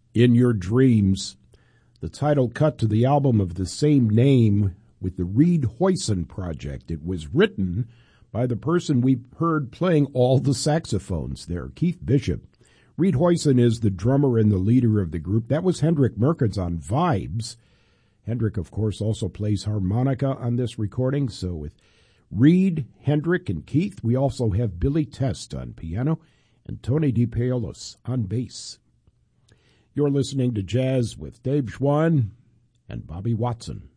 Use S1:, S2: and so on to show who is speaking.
S1: In Your Dreams, the title cut to the album of the same name with the Reed Hoyson Project. It was written by the person we've heard playing all the saxophones there, Keith Bishop. Reed Hoyson is the drummer and the leader of the group. That was Hendrik Merkens on vibes. Hendrik, of course, also plays harmonica on this recording. So with Reed, Hendrik, and Keith, we also have Billy Test on piano and Tony DePaolos on bass. You're listening to Jazz with Dave Schwann and Bobby Watson.